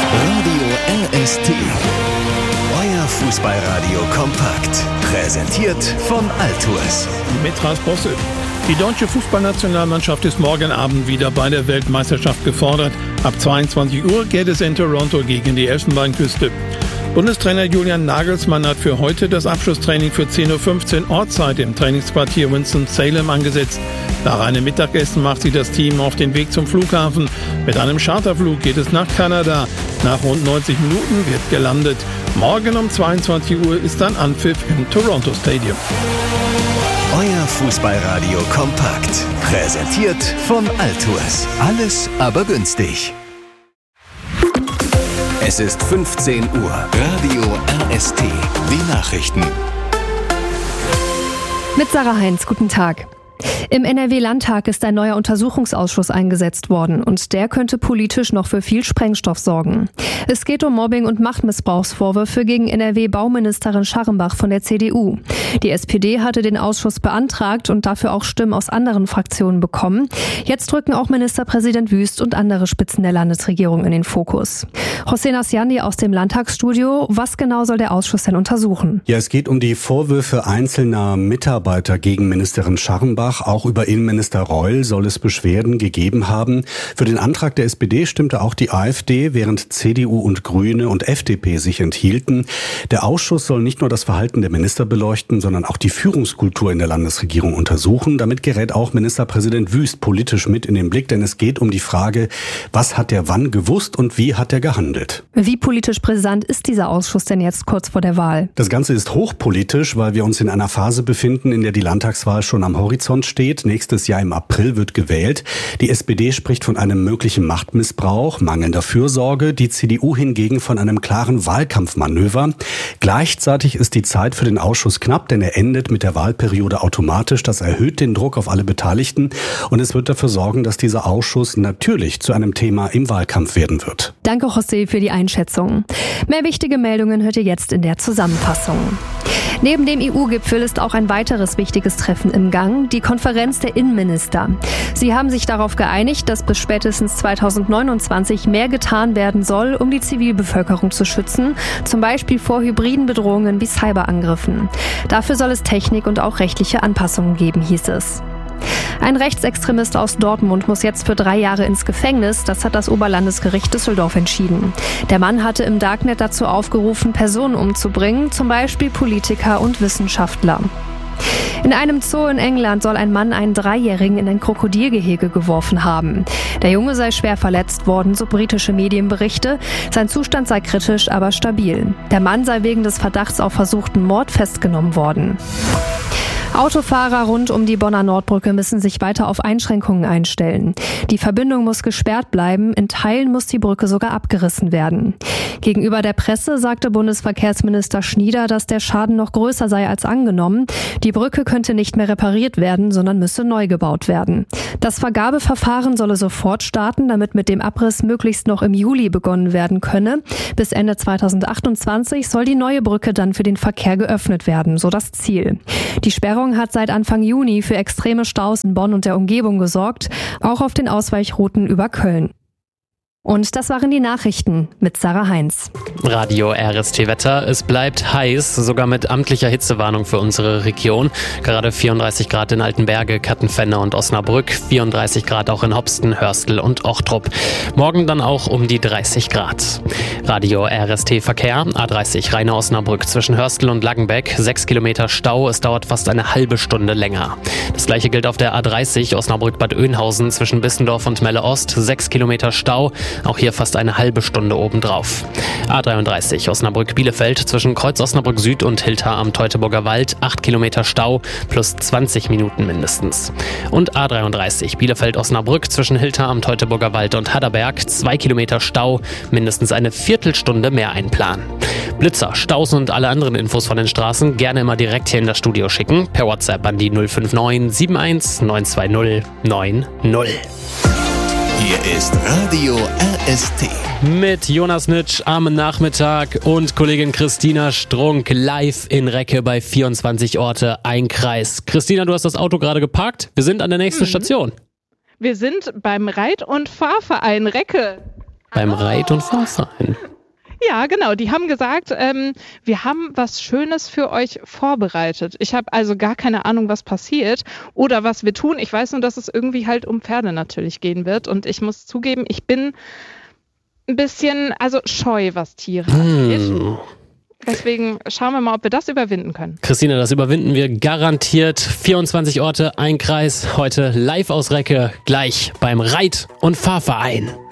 Radio RST. Euer Fußballradio kompakt. Präsentiert von Altours. Mit Ralf Bosse. Die deutsche Fußballnationalmannschaft ist morgen Abend wieder bei der Weltmeisterschaft gefordert. Ab 22 Uhr geht es in Toronto gegen die Elfenbeinküste. Bundestrainer Julian Nagelsmann hat für heute das Abschlusstraining für 10:15 Uhr Ortszeit im Trainingsquartier Winston-Salem angesetzt. Nach einem Mittagessen macht sich das Team auf den Weg zum Flughafen. Mit einem Charterflug geht es nach Kanada. Nach rund 90 Minuten wird gelandet. Morgen um 22 Uhr ist dann Anpfiff im Toronto Stadium. Euer Fußballradio kompakt. Präsentiert von Altours. Alles aber günstig. Es ist 15 Uhr. Radio RST. Die Nachrichten. Mit Sarah Heinz, guten Tag. Im NRW-Landtag ist ein neuer Untersuchungsausschuss eingesetzt worden und der könnte politisch noch für viel Sprengstoff sorgen. Es geht um Mobbing- und Machtmissbrauchsvorwürfe gegen NRW-Bauministerin Scharrenbach von der CDU. Die SPD hatte den Ausschuss beantragt und dafür auch Stimmen aus anderen Fraktionen bekommen. Jetzt rücken auch Ministerpräsident Wüst und andere Spitzen der Landesregierung in den Fokus. Hossein Asjandi aus dem Landtagsstudio. Was genau soll der Ausschuss denn untersuchen? Ja, es geht um die Vorwürfe einzelner Mitarbeiter gegen Ministerin Scharrenbach. Auch über Innenminister Reul soll es Beschwerden gegeben haben. Für den Antrag der SPD stimmte auch die AfD, während CDU und Grüne und FDP sich enthielten. Der Ausschuss soll nicht nur das Verhalten der Minister beleuchten, sondern auch die Führungskultur in der Landesregierung untersuchen. Damit gerät auch Ministerpräsident Wüst politisch mit in den Blick, denn es geht um die Frage, was hat er wann gewusst und wie hat er gehandelt? Wie politisch brisant ist dieser Ausschuss denn jetzt kurz vor der Wahl? Das Ganze ist hochpolitisch, weil wir uns in einer Phase befinden, in der die Landtagswahl schon am Horizont steht. Nächstes Jahr im April wird gewählt. Die SPD spricht von einem möglichen Machtmissbrauch, mangelnder Fürsorge, die CDU hingegen von einem klaren Wahlkampfmanöver. Gleichzeitig ist die Zeit für den Ausschuss knapp, denn er endet mit der Wahlperiode automatisch. Das erhöht den Druck auf alle Beteiligten und es wird dafür sorgen, dass dieser Ausschuss natürlich zu einem Thema im Wahlkampf werden wird. Danke, José, für die Einschätzung. Mehr wichtige Meldungen hört ihr jetzt in der Zusammenfassung. Neben dem EU-Gipfel ist auch ein weiteres wichtiges Treffen im Gang, die Konferenz der Innenminister. Sie haben sich darauf geeinigt, dass bis spätestens 2029 mehr getan werden soll, um die Zivilbevölkerung zu schützen, zum Beispiel vor hybriden Bedrohungen wie Cyberangriffen. Dafür soll es Technik und auch rechtliche Anpassungen geben, hieß es. Ein Rechtsextremist aus Dortmund muss jetzt für 3 Jahre ins Gefängnis. Das hat das Oberlandesgericht Düsseldorf entschieden. Der Mann hatte im Darknet dazu aufgerufen, Personen umzubringen, zum Beispiel Politiker und Wissenschaftler. In einem Zoo in England soll ein Mann einen 3-Jährigen in ein Krokodilgehege geworfen haben. Der Junge sei schwer verletzt worden, so britische Medienberichte. Sein Zustand sei kritisch, aber stabil. Der Mann sei wegen des Verdachts auf versuchten Mord festgenommen worden. Autofahrer rund um die Bonner Nordbrücke müssen sich weiter auf Einschränkungen einstellen. Die Verbindung muss gesperrt bleiben, in Teilen muss die Brücke sogar abgerissen werden. Gegenüber der Presse sagte Bundesverkehrsminister Schnieder, dass der Schaden noch größer sei als angenommen. Die Brücke könnte nicht mehr repariert werden, sondern müsse neu gebaut werden. Das Vergabeverfahren solle sofort starten, damit mit dem Abriss möglichst noch im Juli begonnen werden könne. Bis Ende 2028 soll die neue Brücke dann für den Verkehr geöffnet werden, so das Ziel. Die Sperrung hat seit Anfang Juni für extreme Staus in Bonn und der Umgebung gesorgt, auch auf den Ausweichrouten über Köln. Und das waren die Nachrichten mit Sarah Heinz. Radio RST Wetter. Es bleibt heiß, sogar mit amtlicher Hitzewarnung für unsere Region. Gerade 34 Grad in Altenberge, Kattenfenne und Osnabrück, 34 Grad auch in Hopsten, Hörstel und Ochtrup. Morgen dann auch um die 30 Grad. Radio RST Verkehr, A30 Rheine-Osnabrück zwischen Hörstel und Laggenbeck, 6 Kilometer Stau, es dauert fast eine halbe Stunde länger. Das gleiche gilt auf der A30 Osnabrück-Bad Oeynhausen zwischen Bissendorf und Melle-Ost, 6 Kilometer Stau. Auch hier fast eine halbe Stunde obendrauf. A33 Osnabrück-Bielefeld zwischen Kreuz Osnabrück Süd und Hilter am Teutoburger Wald, 8 Kilometer Stau plus 20 Minuten mindestens. Und A33 Bielefeld-Osnabrück zwischen Hilter am Teutoburger Wald und Hadderberg, 2 Kilometer Stau, mindestens eine Viertelstunde mehr einplanen. Blitzer, Staus und alle anderen Infos von den Straßen gerne immer direkt hier in das Studio schicken, per WhatsApp an die 059 71 920 90. Hier ist Radio RST. Mit Jonas Nitsch am Nachmittag und Kollegin Christina Strunk live in Recke bei 24 Orte, ein Kreis. Christina, du hast das Auto gerade geparkt. Wir sind an der nächsten Station. Wir sind beim Reit- und Fahrverein Recke. beim Reit- und Fahrverein. Ja, genau. Die haben gesagt, wir haben was Schönes für euch vorbereitet. Ich habe also gar keine Ahnung, was passiert oder was wir tun. Ich weiß nur, dass es irgendwie halt um Pferde natürlich gehen wird. Und ich muss zugeben, ich bin ein bisschen scheu, was Tiere angeht. Deswegen schauen wir mal, ob wir das überwinden können. Christine, das überwinden wir garantiert. 24 Orte, ein Kreis. Heute live aus Recke, gleich beim Reit- und Fahrverein.